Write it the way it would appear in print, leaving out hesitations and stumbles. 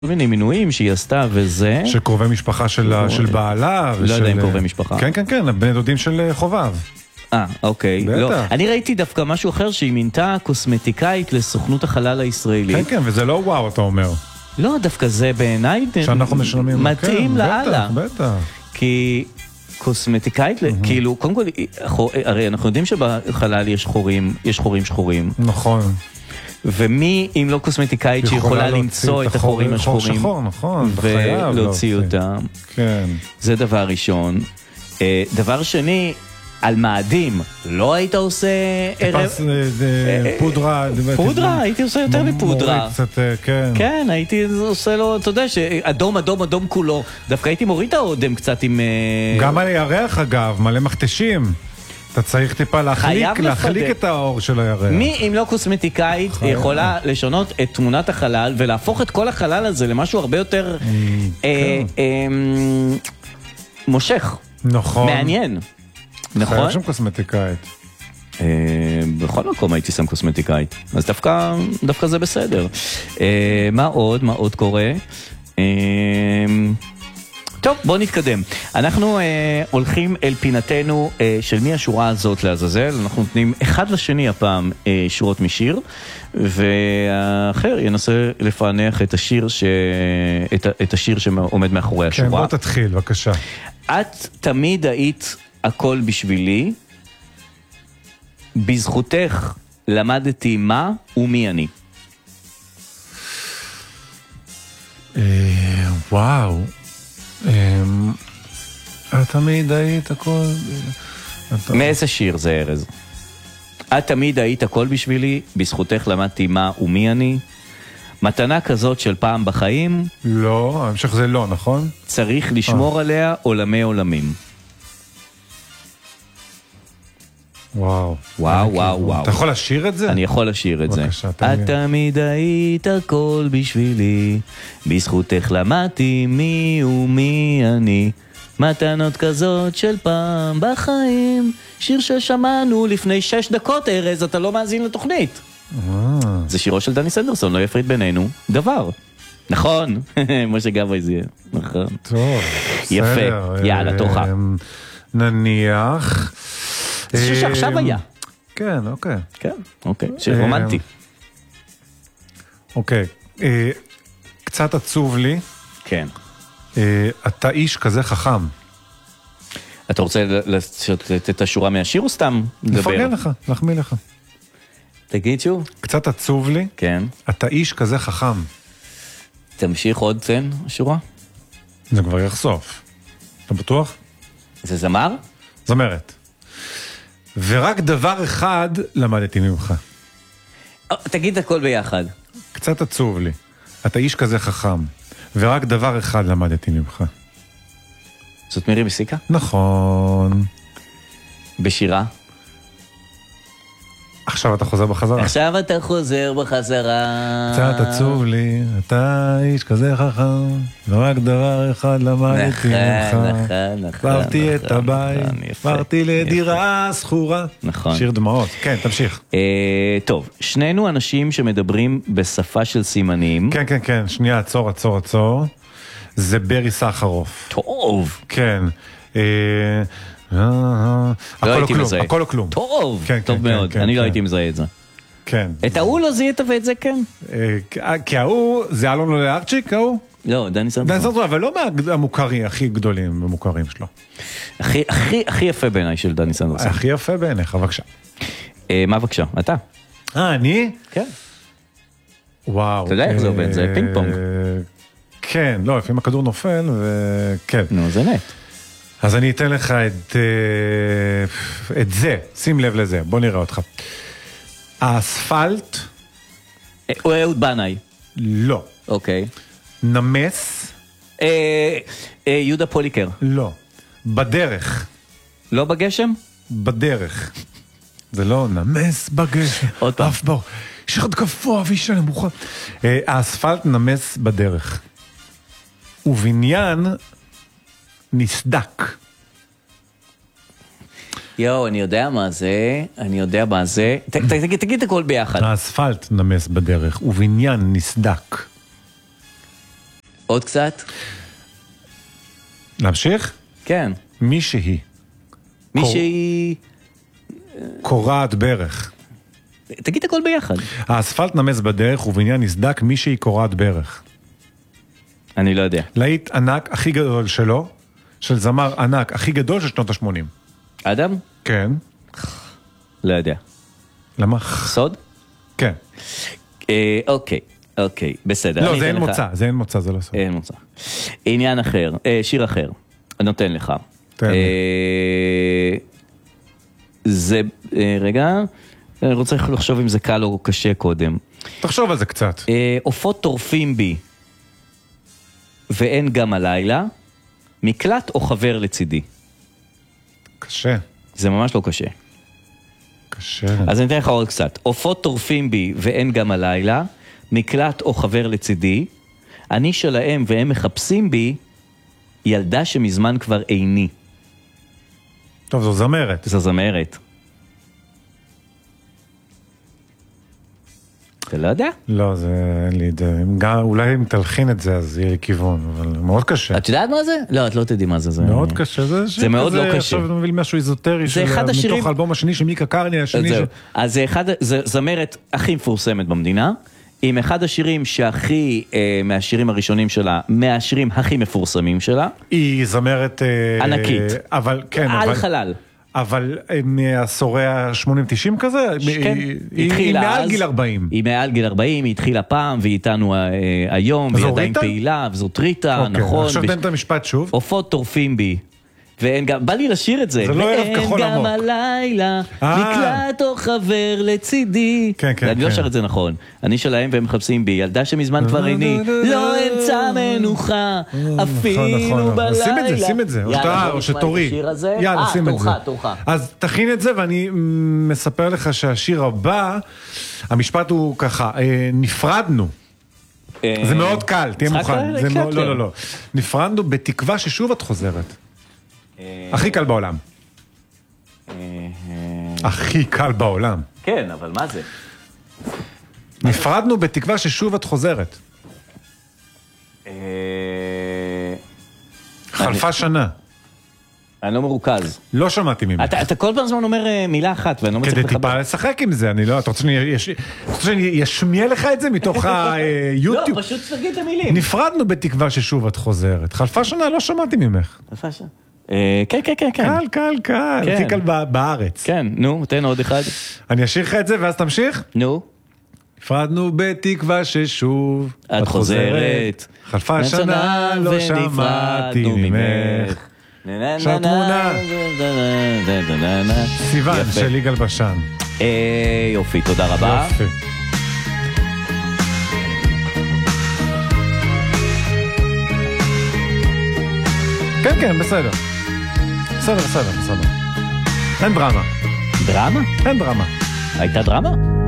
מיני מינויים שהיא עשתה וזה. שקרובי משפחה של בעלה. לא יודע אם קרובי משפחה. כן, כן, כן, בני דודים של חובב. אוקיי. לא. אני ראיתי דווקא משהו אחר שהיא מינתה קוסמטיקאית לסוכנות החלל הישראלית. כן, כן, וזה לא וואו, אתה אומר. לא, דווקא זה בעיניי שאנחנו משלמים. מתאים לאללה. בטח, בטח. כי קוסמטיקאית, כאילו, קודם כל, הרי אנחנו יודעים שבחלל יש חורים שחורים. נכון. ומי אם לא קוסמטיקאית שיכולה למצוא את החורים השחורים שחור, נכון, ולהוציא אותם. כן. זה דבר ראשון. דבר שני, על מאדים, לא היית עושה פודרה. פודרה, הייתי עושה יותר מפודרה. כן. כן, הייתי עושה לו, אתה יודע, שאדום, אדום, אדום כולו. דווקא הייתי מוריד את האודם קצת עם... גם על הירח אגב, מלא מכתשים. אתה צריך טיפה להחליק את האור של הירח. מי אם לא קוסמטיקאית יכולה לשנות את תמונת החלל ולהפוך את כל החלל הזה למשהו הרבה יותר מושך. נכון. מעניין. נכון? חייב שם קוסמטיקאית. בכל מקום הייתי שם קוסמטיקאית. אז דווקא זה בסדר. מה עוד קורה? טוב, בואו נתקדם. אנחנו הולכים אל פינתנו של מי השורה הזאת לעזאזל. אנחנו נותנים אחד לשני הפעם שורות משיר, והאחר ינסה לפענח את השיר שעומד מאחורי השורה. כן, בוא תתחיל, בבקשה. את תמיד היית הכל בשבילי, בזכותך למדתי מה ומי אני. וואו. את תמיד היית הכל... מאיזה שיר זה ארז? את תמיד היית הכל בשבילי, בזכותך למדתי מה ומי אני. מתנה כזאת של פעם בחיים. לא, המשך זה לא, נכון? צריך לשמור עליה עולמי עולמים. וואו. וואו, וואו, וואו. אתה יכול לשיר את זה? אני יכול לשיר את זה. בבקשה, את תמיד היית הכל בשבילי, בזכותך למדתי מי ומי אני. מתנות כזאת של פעם בחיים, שיר ששמענו לפני 6 דקות, ארז, אתה לא מאזין לתוכנית. זה שירו של דני סנדרסון, לא יפריד בינינו דבר. נכון, משה גברי זה, נכון. טוב, יפה, יאללה, תורך. נניח... זה שיר שעכשיו היה. כן, אוקיי. כן, אוקיי, שיר רומנטי. אוקיי. קצת עצוב לי. כן. אתה איש כזה חכם. אתה רוצה לתת את השורה מהשיר או סתם לדבר? נפרגן לך, נחמיא לך. תגיד שוב. קצת עצוב לי. כן. אתה איש כזה חכם. תמשיך עוד צן, השורה? זה כבר יחשוף. אתה בטוח? זה זמר? זמרת. ורק דבר אחד למדתי ממך. תגיד הכל ביחד. קצת עצוב לי. אתה איש כזה חכם. ורק דבר אחד למדתי ממך. זאת מירי מסיקה? נכון. בשירה? עכשיו אתה חוזר בחזרה. עכשיו אתה חוזר בחזרה. קצת עצוב לי, אתה איש כזה חכם, ורק דבר אחד למדתי ממך. נכון. עברתי את הבית, עברתי לדירה סחורה. נכון. שיר דמעות. כן, תמשיך. טוב, שנינו אנשים שמדברים בשפה של סימנים. כן, כן, כן. שנייה, עצור. זה ברי סחרוף. טוב. כן. הכל או כלום. טוב, טוב מאוד. אני לא הייתי מזהה את זה. כן. את ההוא לא זיהית ואת זה כן? כי ההוא, זה אלון לארצ'יק, ההוא? לא, דני סנדרסון. דני סנדרסון, אבל לא מהמוכרים הכי גדולים במוכרים שלו. הכי יפה בעיניי של דני סנדרסון. הכי יפה בעיניך, בבקשה. מה בבקשה? אתה? אני? כן. וואו. אתה יודע איך זה עובד, זה פינג פונג. כן, לא, לפעמים הכדור נופל, וכן. נו, זה נט. אז אני אתן לך את זה, שים לב לזה, בוא נראה אותך. האספלט... הוא אהוד בנאי. לא. אוקיי. נמס? יהודה פוליקר. לא. בדרך. לא בגשם? בדרך. זה לא נמס בגשם. עוד פעם. אף בור. יש אחד גבוה ואישה נמוכה. האספלט נמס בדרך. ובניין... נסדק. יואו, אני יודע מה זה. תגיד הכל ביחד. האספלט נמס בדרך, ובניין נסדק. עוד קצת? להמשיך? כן. מישהי. מישהי... קורעת ברך. תגיד הכל ביחד. האספלט נמס בדרך ובעניין נסדק מישהי קורעת ברך. אני לא יודע. להיט ענק הכי גדול שלו, של זמר ענק הכי גדול של שנות ה-80. אדם? כן. לא יודע. למה? סוד? כן. אוקיי, בסדר. לא, זה אין מוצא, זה אין מוצא, זה לא סוד. אין מוצא. עניין אחר, שיר אחר, אני נותן לך. זה, רגע, אני רוצה לחשוב אם זה קל או קשה קודם. תחשוב על זה קצת. עופות טורפים בי, ואין גם הלילה, מקלט או חבר לצידי. קשה. זה ממש לא קשה. קשה. אז אני אתן לך עוד קצת. עופות טורפים בי, ואין גם הלילה, מקלט או חבר לצידי, אני שלהם והם מחפשים בי, ילדה שמזמן כבר איני. טוב, זו זמרת. זו זמרת. אתה לא יודע? לא, זה אין לי idea. אולי אם תלחין את זה, אז יהיה לי כיוון, אבל מאוד קשה. את יודעת מה זה? לא, את לא תדעי מה זה. מאוד קשה. זה מאוד לא קשה. עכשיו אתה מביא משהו איזוטרי מתוך האלבום השני של מיקה קרני, השני של... אז זה זמרת הכי מפורסמת במדינה, עם אחד השירים שהכי, מהשירים הראשונים שלה, מהשירים הכי מפורסמים שלה. היא זמרת... ענקית. אבל, כן, על חלל. אבל מעשורי ה-80-90 כזה? כן. היא מעל גיל 40. היא מעל גיל 40, היא התחילה פעם, והיא איתנו היום, והיא עדיין פעילה, וזאת ריטה, נכון. עכשיו תן את המשפט שוב. עופות טורפים בי. ואין גם, בא לי לשיר את זה. זה לא ערב כחול עמוק. ואין גם הלילה, מקלט או חבר לצידי. כן, כן. ואני לא שר את זה נכון. אני שלהם והם מחפשים בי, ילדה שמזמן כבר איני, לא אמצא מנוחה, אפילו בלילה. שים את זה, או שתורי. יאללה, שים את זה. תורך. אז תכין את זה, ואני מספר לך שהשיר הבא, המשפט הוא ככה, נפרדנו. זה מאוד קל, תהיה מוכן. לא. נפרדנו בתקווה ששוב את חוזרת. הכי קל בעולם. הכי קל בעולם. כן, אבל מה זה? נפרדנו בתקווה ששוב את חוזרת. חלפה שנה. אני לא מרוכז. לא שמעתי ממך. אתה כל פעם זמן אומר מילה אחת, ואני לא מצליח כדי לחבר. טיפה לשחק עם זה, אני לא... אתה רוצה שאני אשמיע לך את זה מתוך היוטיוב? לא, פשוט תגיד את המילים. נפרדנו בתקווה ששוב את חוזרת. חלפה שנה, לא שמעתי ממך. חלפה שנה. כן. קל. הכי קל בארץ. כן, נו, תן עוד אחד. אני אשאיר לך את זה ואז תמשיך? נו. נפרדנו בתקווה ששוב את חוזרת. חלפה שנה לא שמעתי ממך. שהתמונה סיוון של יגאל בשן. יופי, תודה רבה. יופי. כן, בסדר. בסדר. אין דרמה. דרמה? אין דרמה. הייתה דרמה?